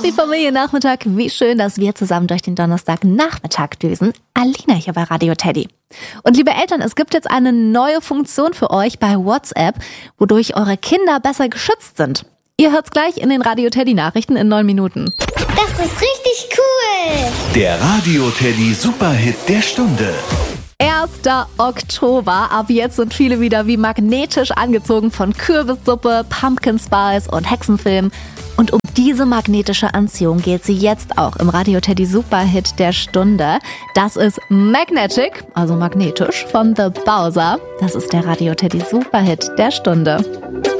Happy Familiennachmittag. Wie schön, dass wir zusammen durch den Donnerstagnachmittag düsen. Alina hier bei Radio Teddy. Und liebe Eltern, es gibt jetzt eine neue Funktion für euch bei WhatsApp, wodurch eure Kinder besser geschützt sind. Ihr hört's gleich in den Radio Teddy Nachrichten in 9 Minuten. Das ist richtig cool. Der Radio Teddy Superhit der Stunde. 1. Oktober. Ab jetzt sind viele wieder wie magnetisch angezogen von Kürbissuppe, Pumpkin Spice und Hexenfilm. Und um diese magnetische Anziehung geht sie jetzt auch im Radio Teddy Superhit der Stunde. Das ist Magnetic, also magnetisch, von The Bowser. Das ist der Radio Teddy Superhit der Stunde.